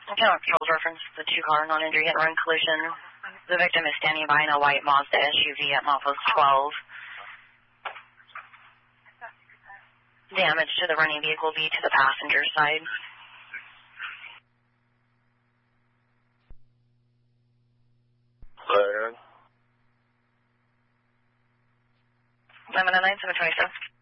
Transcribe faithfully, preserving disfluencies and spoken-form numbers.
Account controls reference the two-car non-injury hit-and-run collision. The victim is standing by in a white Mazda S U V at milepost twelve. Damage to the running vehicle will be to the passenger side. Right. eleven oh nine, seven twenty-seven.